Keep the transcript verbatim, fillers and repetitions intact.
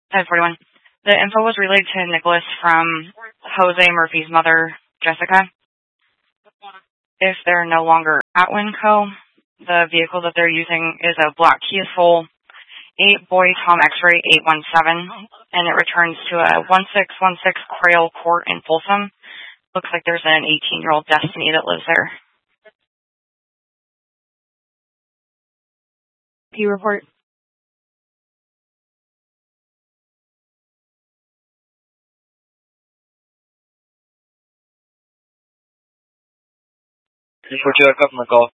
ten forty-one. The info was relayed to Nicholas from Jose Murphy's mother, Jessica. If they're no longer at Winco, the vehicle that they're using is a black Kia Soul, eight Boy Tom X-Ray eight one seven, and it returns to a one six one six Crail Court in Folsom. Looks like there's an eighteen-year-old Destiny that lives there. P report. three four two, I come from the call.